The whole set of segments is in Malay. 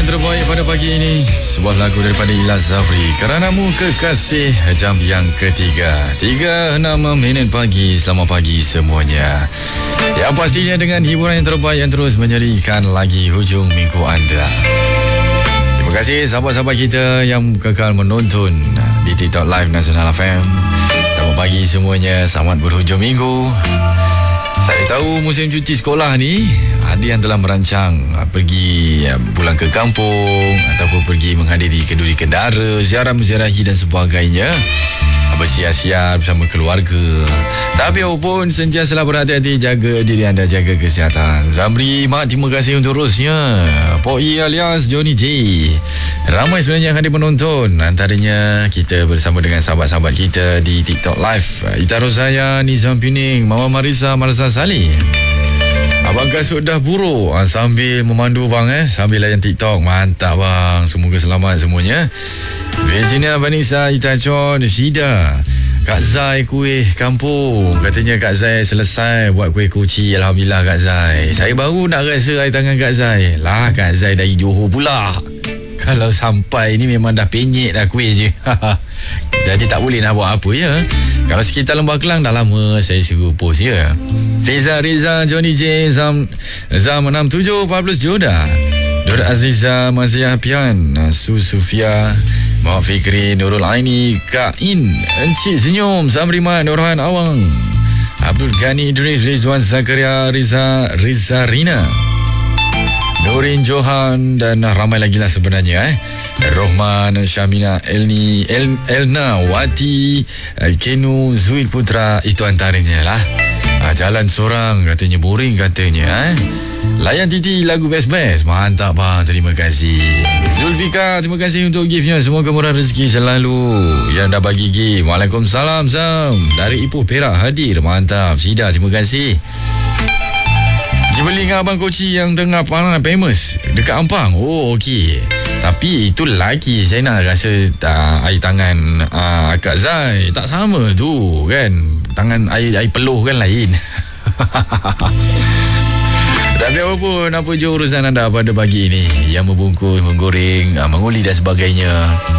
terbaik pada pagi ini, sebuah lagu daripada Ilaz Zabri, Keranamu Kekasih, jam yang ketiga 3:06 pagi. Selamat pagi semuanya. Yang pastinya dengan hiburan yang terbaik yang terus menyerikan lagi hujung minggu anda. Terima kasih sahabat-sahabat kita yang kekal menonton di TikTok Live Nasional FM. Selamat pagi semuanya, selamat berhujung minggu. Saya tahu musim cuti sekolah ni ada yang telah merancang pergi pulang ke kampung ataupun pergi menghadiri kenduri kendara, ziarah-menziarahi dan sebagainya, bersiar-siar bersama keluarga. Tapi apapun, sentiasalah berhati-hati, jaga diri anda, jaga kesihatan. Zamri, Mak, terima kasih untuk terusnya. Pok E alias Johnny J. Ramai sebenarnya yang hadir menonton. Antaranya kita bersama dengan sahabat-sahabat kita di TikTok Live. Ita Rosaya, Nizam Pining, Mama Marisa, Marisa Salih. Abang kasut dah buruk sambil memandu bang, sambil layan TikTok. Mantap bang, semoga selamat semuanya. Virginia, Vanessa, Itachon, Syida, Kak Zai kuih kampung. Katanya Kak Zai selesai buat kuih kuci. Alhamdulillah Kak Zai. Saya baru nak rasa air tangan Kak Zai. Lah Kak Zai dari Johor pula. Kalau sampai ni memang dah penyek dah kuih je. Jadi tak boleh nak buat apa ya. Kalau sekitar Lembah Kelang dah lama saya suruh post ya. Fiza, Riza, Johnny J, Zam 67, Pablos Joda, Nur Aziza, Mazia Pian, Su Sufia, Muhammad Fikri, Nurul Aini, Kak In, Encik Senyum, Samriman, Nurhan Awang, Abdul Ghani Idris, Rizwan Zakaria, Riza Rina, Nurin Johan dan ramai lagi lah sebenarnya Rohman, Syamina, Elna, Wati, Kenu, Zuil Putra, itu antaranya lah. Jalan seorang katanya boring katanya. Layan Titi lagu best-best. Mantap bang, terima kasih. Zulfika, terima kasih untuk giftnya. Semoga murah rezeki selalu yang dah bagi gift. Waalaikumsalam Sam. Dari Ipoh Perak hadir. Mantap. Sida, terima kasih. Jibeli dengan Abang Koci yang tengah famous dekat Ampang. Oh okey. Tapi itu lagi saya nak rasa air tangan Kak Zai tak sama tu kan. Tangan air peluh kan lain. Tapi apapun, apa je urusan anda pada pagi ini, yang membungkus, menggoreng, menguli dan sebagainya,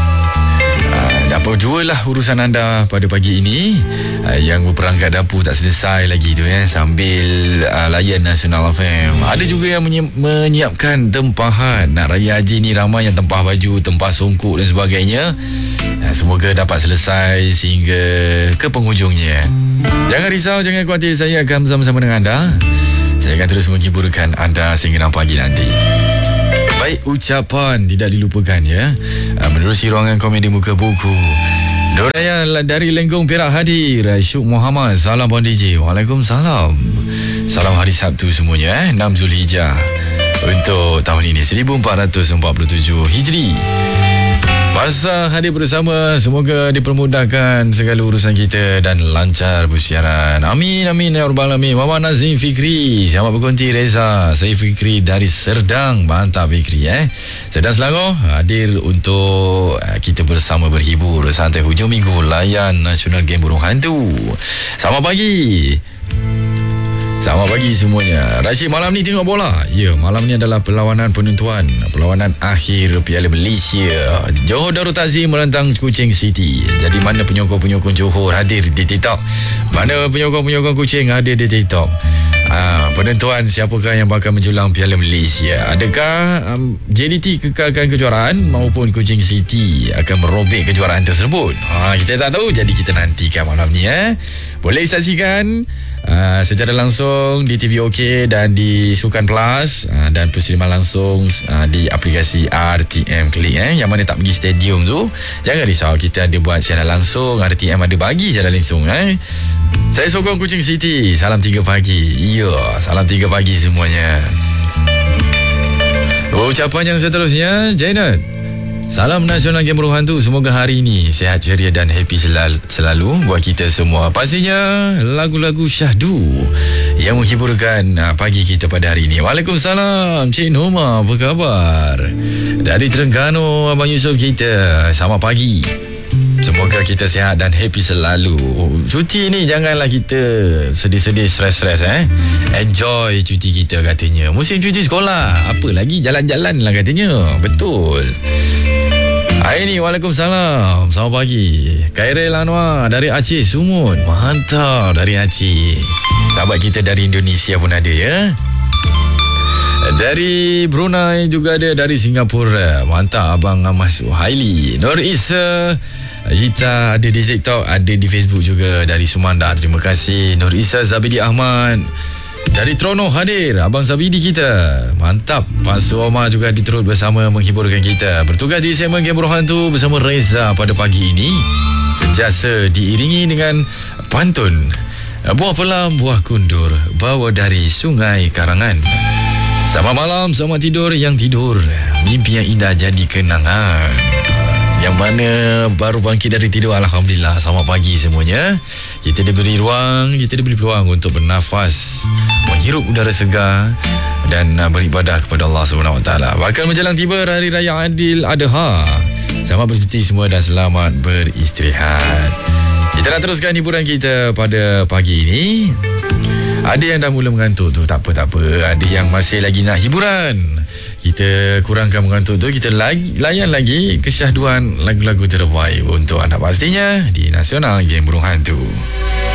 apa jualah urusan anda pada pagi ini. Yang berperangkat dapur tak selesai lagi tu sambil layan Nasional FM. Ada juga yang menyiapkan tempahan. Nak Raya Haji ni ramai yang tempah baju, tempah songkok dan sebagainya. Semoga dapat selesai sehingga ke penghujungnya. Jangan risau, jangan khawatir, saya akan bersama-sama dengan anda. Saya akan terus menghiburkan anda sehingga pagi nanti. Baik, ucapan tidak dilupakan ya. Menerusi ruangan komedi muka buku, Doraya dari Lenggong Perak hadir. Syuk Muhammad, salam Bon DJ. Waalaikumsalam. Salam hari Sabtu semuanya 6 Zulhijjah untuk tahun ini 1447 Hijri. Masa hadir bersama, semoga dipermudahkan segala urusan kita dan lancar bersiaran. Amin amin ya rabbal alamin. Mama Nazim Fikri, selamat berkonti. Reza, saya Fikri dari Serdang. Mantap Fikri Serdang Selangor hadir untuk kita bersama berhibur santai hujung minggu layan Nasional Game Burung Hantu. Selamat pagi. Selamat pagi semuanya. Rashid, malam ni tengok bola? Ya, malam ni adalah perlawanan penentuan, perlawanan akhir Piala Malaysia. Johor Darul Takzim menentang Kuching City. Jadi mana penyokong-penyokong Johor hadir di TikTok? Mana penyokong-penyokong Kuching hadir di TikTok? Penentuan siapakah yang bakal menjulang Piala Malaysia? Adakah JDT kekalkan kejuaraan maupun Kuching City akan merobek kejuaraan tersebut? Kita tak tahu, jadi kita nantikan malam ni Boleh saksikan secara langsung di TV OK dan di Sukan Plus, dan persiliman langsung di aplikasi RTM Klik. Yang mana tak pergi stadium tu, jangan risau, kita ada buat siaran langsung. RTM ada bagi siaran langsung. Saya sokong Kuching City. Salam 3 pagi. Ya, salam 3 pagi semuanya. Ucapan yang seterusnya, Jainat, salam Nasional Game Burung Hantu. Semoga hari ini sihat, ceria dan happy selalu buat kita semua. Pastinya lagu-lagu syahdu yang menghiburkan pagi kita pada hari ini. Waalaikumsalam Cik Noma, apa khabar? Dari Terengganu, Abang Yusof kita. Selamat pagi. Semoga kita sihat dan happy selalu. Cuti ni janganlah kita sedih-sedih, stres-stres Enjoy cuti kita katanya. Musim cuti sekolah, apa lagi jalan-jalan lah katanya. Betul. Hai ni, Waalaikumsalam. Selamat pagi. Khairil Anwar dari Aceh Sumut. Mantap, dari Aceh. Sahabat kita dari Indonesia pun ada ya. Dari Brunei juga ada, dari Singapura. Mantap Abang Ahmad Suhaili. Nur Isa Hita ada di TikTok, ada di Facebook juga. Dari Sumanda, terima kasih Nur Isa. Zabidi Ahmad dari Trono hadir, Abang Zabidi kita. Mantap. Pak Suoma juga diturut bersama menghiburkan kita. Bertugas di segmen Game Berhantu bersama Reza pada pagi ini, sentiasa diiringi dengan pantun Buah Pelam, Buah Kundur, bawa dari Sungai Karangan. Selamat malam, selamat tidur yang tidur. Mimpi yang indah jadi kenangan. Yang mana baru bangkit dari tidur, Alhamdulillah. Selamat pagi semuanya. Kita diberi ruang, kita diberi peluang untuk bernafas, menghirup udara segar dan beribadah kepada Allah SWT. Bakal menjelang tiba Hari Raya Adil Adha. Selamat bercuti semua dan selamat beristirahat. Kita nak teruskan hiburan kita pada pagi ini. Ada yang dah mula mengantuk tu, tak apa. Ada yang masih lagi nak hiburan, kita kurangkan mengantuk tu. Kita layan lagi kesyahduan lagu-lagu terbaik untuk anda pastinya di Nasional Game Burung Hantu.